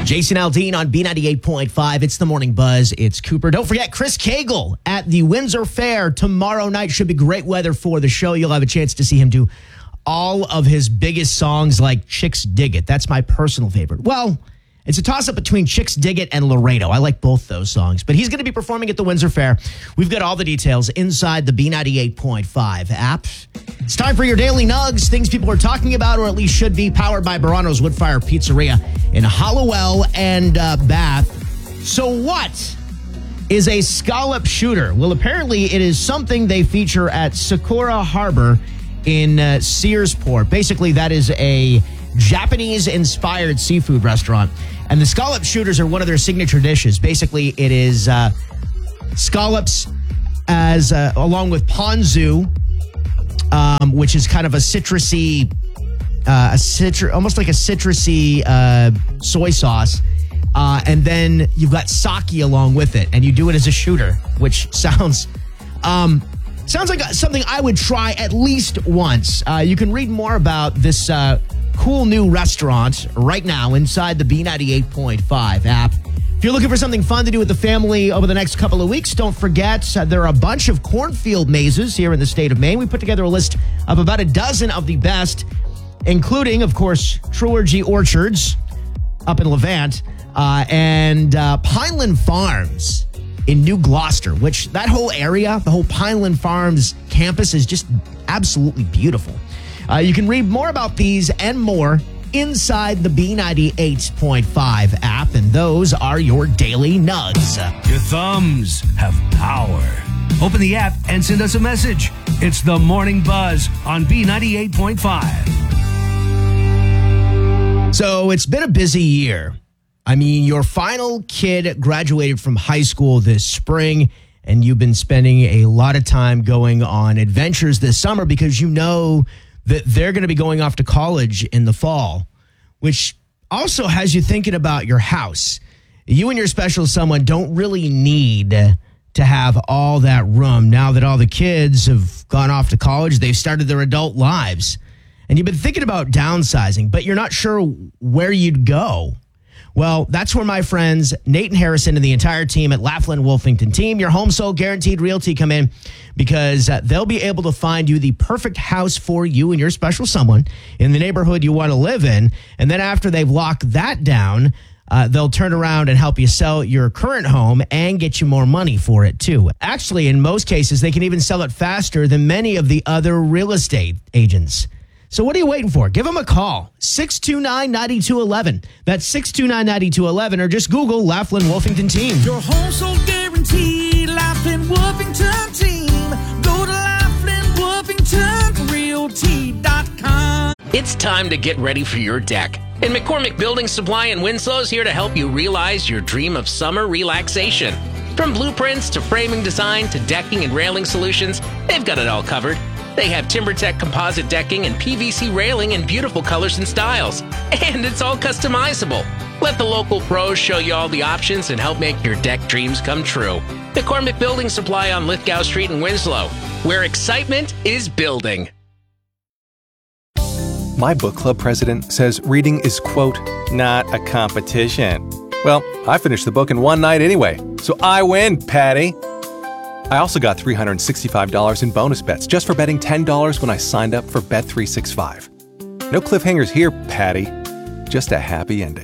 Jason Aldean on B98.5. It's the Morning Buzz. It's Cooper. Don't forget, Chris Cagle at the Windsor Fair tomorrow night. Should be great weather for the show. You'll have a chance to see him do all of his biggest songs like Chicks Dig It. That's my personal favorite. Well, it's a toss-up between Chicks Dig It and Laredo. I like both those songs. But he's going to be performing at the Windsor Fair. We've got all the details inside the B98.5 app. It's time for your Daily Nugs, things people are talking about, or at least should be, powered by Barano's Woodfire Pizzeria in Hallowell and Bath. So what is a scallop shooter? Well, apparently it is something they feature at Sakura Harbor in Searsport. Basically, that is a Japanese-inspired seafood restaurant. And the scallop shooters are one of their signature dishes. Basically, it is scallops as along with ponzu, which is kind of a citrusy, almost like a citrusy soy sauce. And then you've got sake along with it, and you do it as a shooter, which sounds like something I would try at least once. You can read more about this cool new restaurant right now inside the B98.5 app. If you're looking for something fun to do with the family over the next couple of weeks, don't forget there are a bunch of cornfield mazes here in the state of Maine. We put together a list of about a dozen of the best, including, of course, Truergy Orchards up in Levant and Pineland Farms in New Gloucester, which that whole area, the whole Pineland Farms campus is just absolutely beautiful. You can read more about these and more inside the B98.5 app, and those are your Daily Nugs. Your thumbs have power. Open the app and send us a message. It's the Morning Buzz on B98.5. So it's been a busy year. I mean, your final kid graduated from high school this spring, and you've been spending a lot of time going on adventures this summer because you know that they're going to be going off to college in the fall, which also has you thinking about your house. You and your special someone don't really need to have all that room now that all the kids have gone off to college. They've started their adult lives. And you've been thinking about downsizing, but you're not sure where you'd go. Well, that's where my friends Nate and Harrison and the entire team at Laughlin Wolfington Team, your home sold guaranteed realty, come in because they'll be able to find you the perfect house for you and your special someone in the neighborhood you want to live in. And then after they've locked that down, they'll turn around and help you sell your current home and get you more money for it, too. Actually, in most cases, they can even sell it faster than many of the other real estate agents. So what are you waiting for? Give them a call, 629-9211. That's 629-9211, or just Google Laughlin Wolfington Team. Your home sold guaranteed, Laughlin Wolfington Team. Go to LaughlinWolfingtonRealty.com. It's time to get ready for your deck. And McCormick Building Supply in Winslow is here to help you realize your dream of summer relaxation. From blueprints to framing design to decking and railing solutions, they've got it all covered. They have TimberTech composite decking and PVC railing in beautiful colors and styles. And it's all customizable. Let the local pros show you all the options and help make your deck dreams come true. McCormick Building Supply on Lithgow Street in Winslow, where excitement is building. My book club president says reading is, quote, not a competition. Well, I finished the book in one night anyway, so I win, Patty. I also got $365 in bonus bets just for betting $10 when I signed up for Bet365. No cliffhangers here, Patty. Just a happy ending.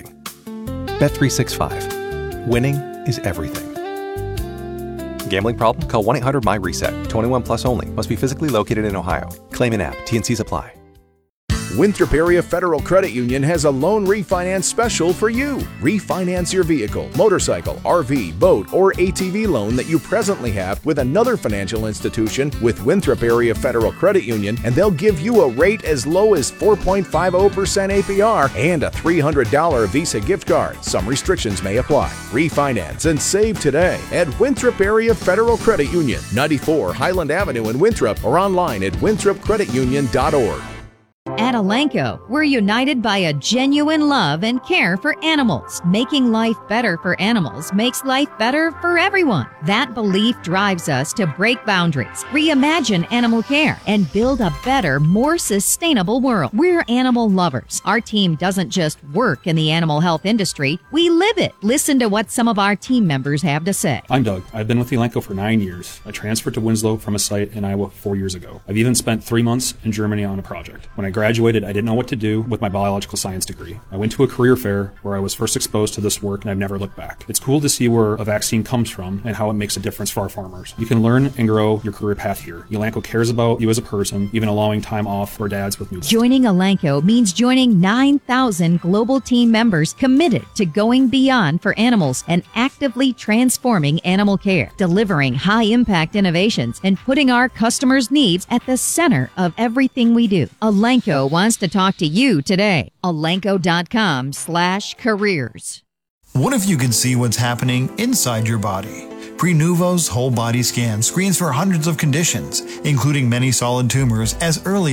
Bet365. Winning is everything. Gambling problem? Call 1-800-MY-RESET. 21 plus only. Must be physically located in Ohio. Claim in app. T&Cs apply. Winthrop Area Federal Credit Union has a loan refinance special for you. Refinance your vehicle, motorcycle, RV, boat, or ATV loan that you presently have with another financial institution with Winthrop Area Federal Credit Union, and they'll give you a rate as low as 4.50% APR and a $300 Visa gift card. Some restrictions may apply. Refinance and save today at Winthrop Area Federal Credit Union, 94 Highland Avenue in Winthrop, or online at winthropcreditunion.org. At Elanco, we're united by a genuine love and care for animals. Making life better for animals makes life better for everyone. That belief drives us to break boundaries, reimagine animal care, and build a better, more sustainable world. We're animal lovers. Our team doesn't just work in the animal health industry, we live it. Listen to what some of our team members have to say. I'm Doug. I've been with Elanco for 9 years. I transferred to Winslow from a site in Iowa 4 years ago. I've even spent 3 months in Germany on a project. When I graduated, I didn't know what to do with my biological science degree. I went to a career fair where I was first exposed to this work, and I've never looked back. It's cool to see where a vaccine comes from and how it makes a difference for our farmers. You can learn and grow your career path here. Elanco cares about you as a person, even allowing time off for dads with newborns. Joining Elanco means joining 9,000 global team members committed to going beyond for animals and actively transforming animal care, delivering high-impact innovations, and putting our customers' needs at the center of everything we do. Elanco wants to talk to you today. Elanco.com/careers. What if you could see what's happening inside your body? Prenuvo's whole body scan screens for hundreds of conditions, including many solid tumors, as early